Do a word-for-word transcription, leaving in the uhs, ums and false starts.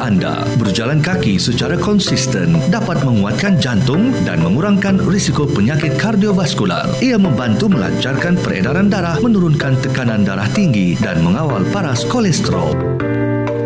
anda. Berjalan kaki secara konsisten dapat menguatkan jantung dan mengurangkan risiko penyakit kardiovaskular. Ia membantu melancarkan peredaran darah, menurunkan tekanan darah tinggi dan mengawal paras kolesterol.